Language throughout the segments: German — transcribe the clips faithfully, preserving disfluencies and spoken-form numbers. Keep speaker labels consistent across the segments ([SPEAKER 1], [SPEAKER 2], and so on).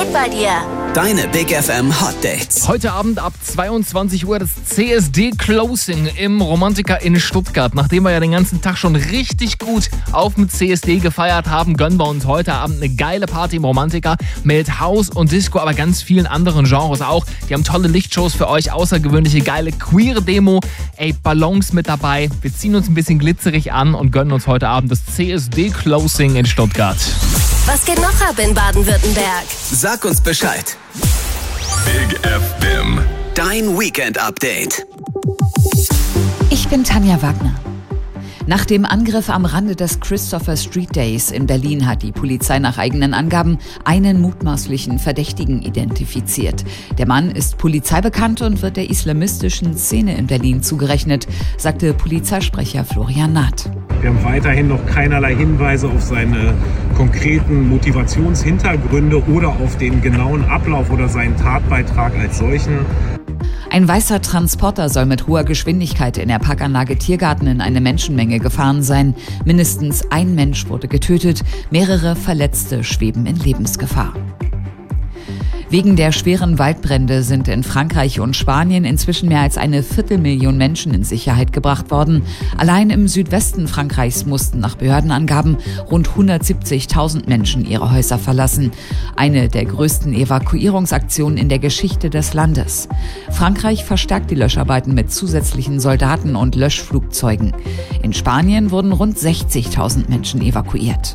[SPEAKER 1] Update bei dir.
[SPEAKER 2] Deine Big F M Hot Dates.
[SPEAKER 3] Heute Abend ab zweiundzwanzig Uhr das C S D Closing im Romantika in Stuttgart. Nachdem wir ja den ganzen Tag schon richtig gut auf dem C S D gefeiert haben, gönnen wir uns heute Abend eine geile Party im Romantika mit House und Disco, aber ganz vielen anderen Genres auch. Die haben tolle Lichtshows für euch, außergewöhnliche, geile queere Demo, ey, Ballons mit dabei. Wir ziehen uns ein bisschen glitzerig an und gönnen uns heute Abend das C S D Closing in Stuttgart.
[SPEAKER 1] Was geht noch ab in Baden-Württemberg?
[SPEAKER 2] Sag uns Bescheid.
[SPEAKER 4] Big F M.
[SPEAKER 2] Dein Weekend-Update.
[SPEAKER 5] Ich bin Tanja Wagner. Nach dem Angriff am Rande des Christopher Street Days in Berlin hat die Polizei nach eigenen Angaben einen mutmaßlichen Verdächtigen identifiziert. Der Mann ist polizeibekannt und wird der islamistischen Szene in Berlin zugerechnet, sagte Polizeisprecher Florian Naht.
[SPEAKER 6] Wir haben weiterhin noch keinerlei Hinweise auf seine konkreten Motivationshintergründe oder auf den genauen Ablauf oder seinen Tatbeitrag als solchen.
[SPEAKER 5] Ein weißer Transporter soll mit hoher Geschwindigkeit in der Parkanlage Tiergarten in eine Menschenmenge gefahren sein. Mindestens ein Mensch wurde getötet, mehrere Verletzte schweben in Lebensgefahr. Wegen der schweren Waldbrände sind in Frankreich und Spanien inzwischen mehr als eine Viertelmillion Menschen in Sicherheit gebracht worden. Allein im Südwesten Frankreichs mussten nach Behördenangaben rund hundertsiebzigtausend Menschen ihre Häuser verlassen. Eine der größten Evakuierungsaktionen in der Geschichte des Landes. Frankreich verstärkt die Löscharbeiten mit zusätzlichen Soldaten und Löschflugzeugen. In Spanien wurden rund sechzigtausend Menschen evakuiert.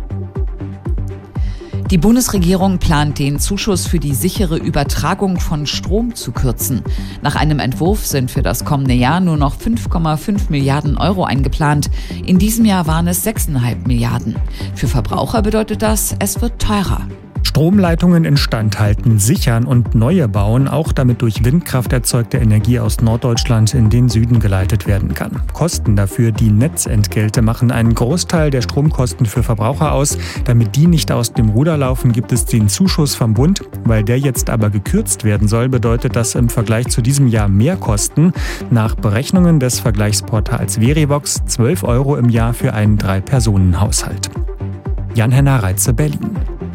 [SPEAKER 5] Die Bundesregierung plant, den Zuschuss für die sichere Übertragung von Strom zu kürzen. Nach einem Entwurf sind für das kommende Jahr nur noch fünf Komma fünf Milliarden Euro eingeplant. In diesem Jahr waren es sechs Komma fünf Milliarden. Für Verbraucher bedeutet das, es wird teurer.
[SPEAKER 7] Stromleitungen instand halten, sichern und neue bauen, auch damit durch Windkraft erzeugte Energie aus Norddeutschland in den Süden geleitet werden kann. Kosten dafür, die Netzentgelte, machen einen Großteil der Stromkosten für Verbraucher aus. Damit die nicht aus dem Ruder laufen, gibt es den Zuschuss vom Bund. Weil der jetzt aber gekürzt werden soll, bedeutet das im Vergleich zu diesem Jahr mehr Kosten. Nach Berechnungen des Vergleichsportals Verivox zwölf Euro im Jahr für einen Drei-Personen-Haushalt. Jan-Henner Reitze, Berlin.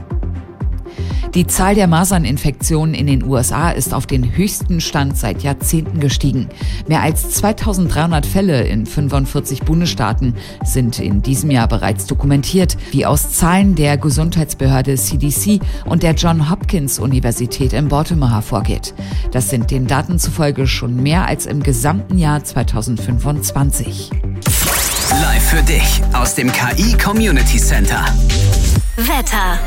[SPEAKER 5] Die Zahl der Maserninfektionen in den U S A ist auf den höchsten Stand seit Jahrzehnten gestiegen. Mehr als zweitausenddreihundert Fälle in fünfundvierzig Bundesstaaten sind in diesem Jahr bereits dokumentiert, wie aus Zahlen der Gesundheitsbehörde C D C und der Johns Hopkins Universität in Baltimore hervorgeht. Das sind den Daten zufolge schon mehr als im gesamten Jahr zweitausendfünfundzwanzig.
[SPEAKER 2] Live für dich aus dem K I Community Center.
[SPEAKER 1] Wetter.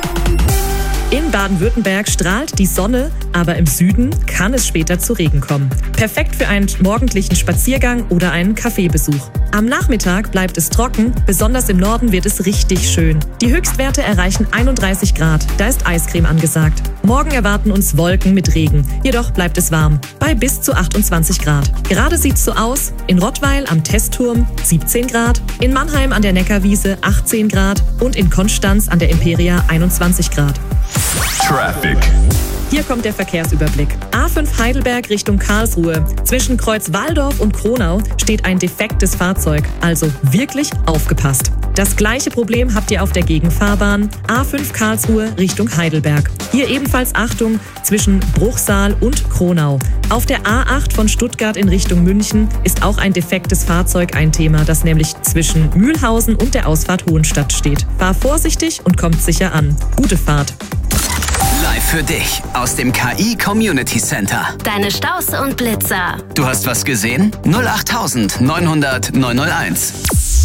[SPEAKER 8] In Baden-Württemberg strahlt die Sonne, aber im Süden kann es später zu Regen kommen. Perfekt für einen morgendlichen Spaziergang oder einen Kaffeebesuch. Am Nachmittag bleibt es trocken, besonders im Norden wird es richtig schön. Die Höchstwerte erreichen einunddreißig Grad, da ist Eiscreme angesagt. Morgen erwarten uns Wolken mit Regen, jedoch bleibt es warm, bei bis zu achtundzwanzig Grad. Gerade sieht's so aus, in Rottweil am Testturm siebzehn Grad, in Mannheim an der Neckarwiese achtzehn Grad und in Konstanz an der Imperia einundzwanzig Grad.
[SPEAKER 4] Traffic.
[SPEAKER 8] Hier kommt der Verkehrsüberblick. A fünf Heidelberg Richtung Karlsruhe. Zwischen Kreuz Walldorf und Kronau steht ein defektes Fahrzeug. Also wirklich aufgepasst. Das gleiche Problem habt ihr auf der Gegenfahrbahn A fünf Karlsruhe Richtung Heidelberg. Hier ebenfalls Achtung zwischen Bruchsal und Kronau. Auf der A acht von Stuttgart in Richtung München ist auch ein defektes Fahrzeug ein Thema, das nämlich zwischen Mühlhausen und der Ausfahrt Hohenstadt steht. Fahr vorsichtig und kommt sicher an. Gute Fahrt.
[SPEAKER 2] Live für dich aus dem K I Community Center.
[SPEAKER 1] Deine Staus und Blitzer.
[SPEAKER 2] Du hast was gesehen? null acht neunhundert neunhunderteins.